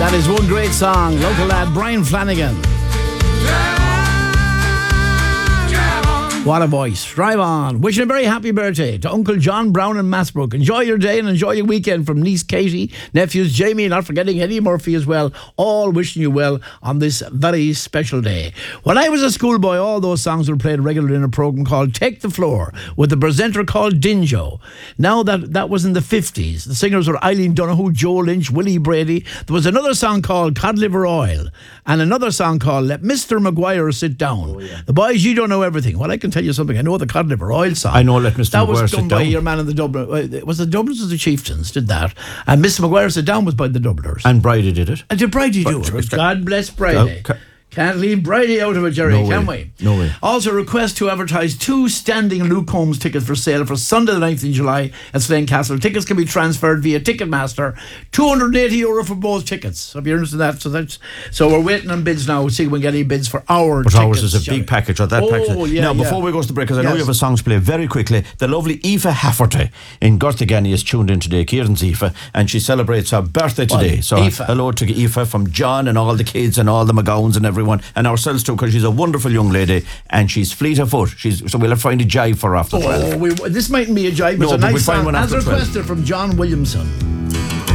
That is one great song. Local lad Brian Flanagan. What a voice. Drive on. Wishing a very happy birthday to Uncle John Brown in Massbrook. Enjoy your day and enjoy your weekend from niece Katie, nephews Jamie, and not forgetting Eddie Murphy as well. All wishing you well on this very special day. When I was a schoolboy, all those songs were played regularly in a programme called Take the Floor with a presenter called Dinjo. Now that was in the 50s. The singers were Eileen Donoghue, Joe Lynch, Willie Brady. There was another song called Cod Liver Oil and another song called Let Mr. Maguire Sit Down. Oh, yeah. The boys, you don't know everything. Well, I can tell you something. I know the Cod Liver Oil song. I know Let Mr. That Maguire was Sit done Down. by your man in the Dublin. Was the Dubliners or the Chieftains did that? And Mr. Maguire Sit Down was by the Dubliners. And Bridie did it. And did Bridie do it? God bless Bridie. Can't leave Bridie out of it, Jerry, can we? No way. Also, request to advertise 2 standing Luke Combs tickets for sale for Sunday the 9th of July at Slane Castle. Tickets can be transferred via Ticketmaster. €280 for both tickets. So if you're interested in that, so we're waiting on bids now. See if we can get any bids for our tickets. But ours is a big package, or that package. Yeah, now, before we go to the break, because I know you have a song to play very quickly, the lovely Aoife Hafferty in Gortigani is tuned in today, Kieran's Aoife, and she celebrates her birthday today. So hello to Aoife from John and all the kids and all the McGowns and everyone, and ourselves too, because she's a wonderful young lady and she's fleet of foot. So we'll find a jive for her after 12. This mightn't be a jive, but it's a nice song as requested from John Williamson.